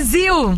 Brasil!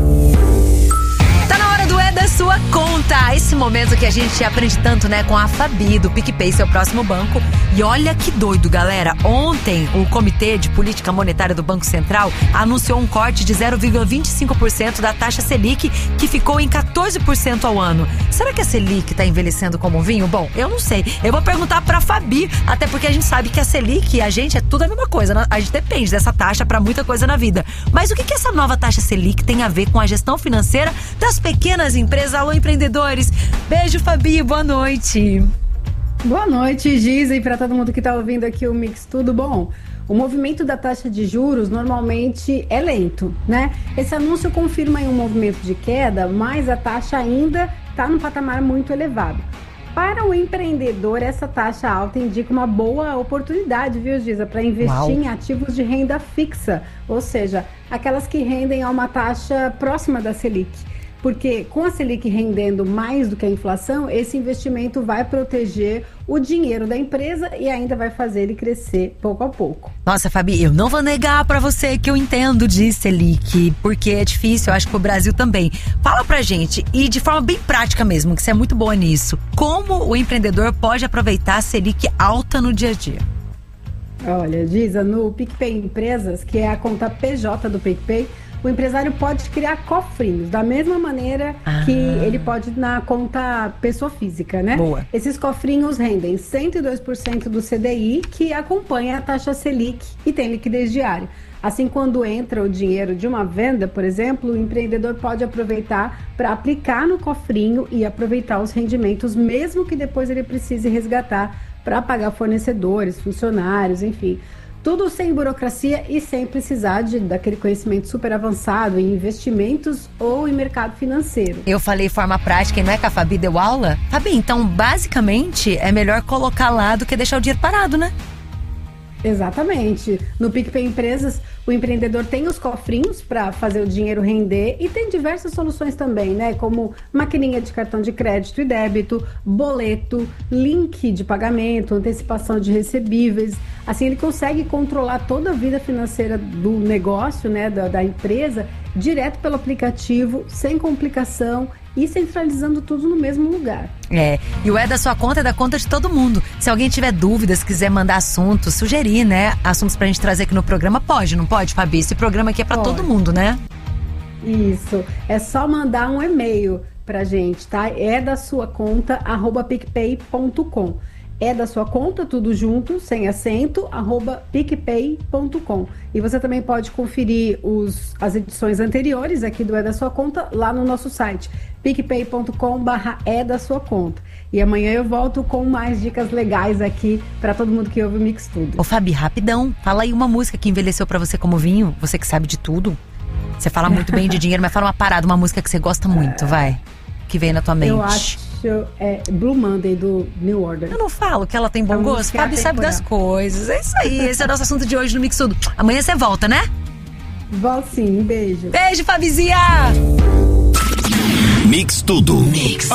Tá na hora do É da Sua Conta. Esse momento que a gente aprende tanto, né, com a Fabi do PicPay, seu próximo banco. E olha que doido, galera. Ontem, o Comitê de Política Monetária do Banco Central anunciou um corte de 0,25% da taxa Selic, que ficou em 14% ao ano. Será que a Selic tá envelhecendo como vinho? Bom, eu não sei. Eu vou perguntar pra Fabi, até porque a gente sabe que a Selic e a gente é tudo a mesma coisa, né? A gente depende dessa taxa pra muita coisa na vida. Mas o que essa nova taxa Selic tem a ver com a gestão financeira das pequenas empresas? Alô, empreendedores. Beijo, Fabi. Boa noite. Boa noite, Giza, e para todo mundo que está ouvindo aqui o Mix Tudo. Bom, o movimento da taxa de juros normalmente é lento, né? Esse anúncio confirma um movimento de queda, mas a taxa ainda está num patamar muito elevado. Para o empreendedor, essa taxa alta indica uma boa oportunidade, viu, Giza, para investir em ativos de renda fixa, ou seja, aquelas que rendem a uma taxa próxima da Selic. Porque com a Selic rendendo mais do que a inflação, esse investimento vai proteger o dinheiro da empresa e ainda vai fazer ele crescer pouco a pouco. Nossa, Fabi, eu não vou negar pra você que eu entendo de Selic, porque é difícil, eu acho que o Brasil também. Fala pra gente, e de forma bem prática mesmo, que você é muito boa nisso, como o empreendedor pode aproveitar a Selic alta no dia a dia? Olha, Giza, no PicPay Empresas, que é a conta PJ do PicPay, o empresário pode criar cofrinhos, da mesma maneira que ele pode na conta pessoa física, né? Boa. Esses cofrinhos rendem 102% do CDI, que acompanha a taxa Selic e tem liquidez diária. Assim, quando entra o dinheiro de uma venda, por exemplo, o empreendedor pode aproveitar para aplicar no cofrinho e aproveitar os rendimentos, mesmo que depois ele precise resgatar para pagar fornecedores, funcionários, enfim. Tudo sem burocracia e sem precisar daquele conhecimento super avançado em investimentos ou em mercado financeiro. Eu falei forma prática e não é que a Fabi deu aula? Fabi, então basicamente é melhor colocar lá do que deixar o dinheiro parado, né? Exatamente. No PicPay Empresas, o empreendedor tem os cofrinhos para fazer o dinheiro render e tem diversas soluções também, né? Como maquininha de cartão de crédito e débito, boleto, link de pagamento, antecipação de recebíveis. Assim, ele consegue controlar toda a vida financeira do negócio, né? Da empresa, direto pelo aplicativo, sem complicação e centralizando tudo no mesmo lugar. E o É da Sua Conta é da conta de todo mundo. Se alguém tiver dúvidas, quiser mandar assuntos, sugerir, né, assuntos pra gente trazer aqui no programa, pode, não pode, Fabi? Esse programa aqui é pra todo mundo, né? Isso, é só mandar um e-mail pra gente, tá? É da sua conta, @picpay.com. É da sua conta, tudo junto, sem acento, @picpay.com. E você também pode conferir as edições anteriores aqui do É da Sua Conta lá no nosso site, picpay.com/é da sua conta. E amanhã eu volto com mais dicas legais aqui para todo mundo que ouve o Mix Tudo. Ô Fabi, rapidão, fala aí uma música que envelheceu pra você como vinho, você que sabe de tudo. Você fala muito bem de dinheiro, mas fala uma parada, uma música que você gosta muito, vai, que vem na tua mente. Eu acho Blue Monday do New Order. Eu não falo que ela tem bom gosto, Fabi sabe das coisas. É isso aí, esse é o nosso assunto de hoje no Mix Tudo. Amanhã você volta, né? Volto sim, um beijo. Beijo, Fabizinha! Mix Tudo.